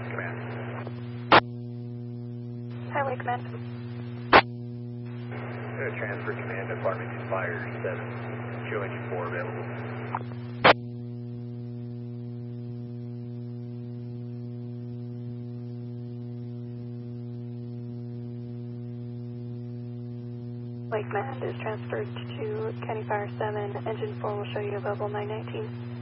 Command. Highway Command. Transfer command to Farmington Fire 7. Show engine 4 available. Highway Command is transferred to County Fire 7. Engine 4 will show you available 919.